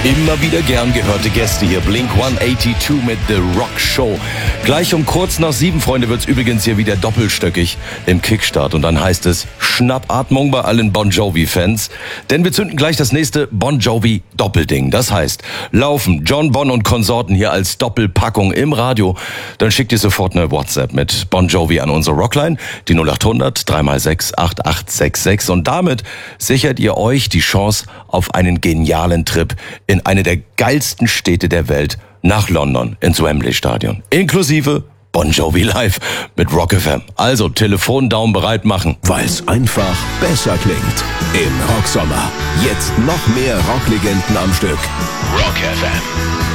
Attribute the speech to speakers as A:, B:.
A: Immer wieder gern gehörte Gäste hier. Blink 182 mit The Rock Show. Gleich um kurz nach 7, Freunde, wird's übrigens hier wieder doppelstöckig im Kickstart. Und dann heißt es Schnappatmung bei allen Bon Jovi-Fans. Denn wir zünden gleich das nächste Bon Jovi-Doppelding. Das heißt, laufen John Bon und Konsorten hier als Doppelpackung im Radio. Dann schickt ihr sofort eine WhatsApp mit Bon Jovi an unsere Rockline, die 0800 3x6 8866. Und damit sichert ihr euch die Chance auf einen genialen Trip in eine der geilsten Städte der Welt, nach London, ins Wembley Stadion. Inklusive Bon Jovi live mit Rock FM. Also Telefondaumen bereit machen.
B: Weil's einfach besser klingt. Im Rocksommer. Jetzt noch mehr Rocklegenden am Stück.
A: Rock FM.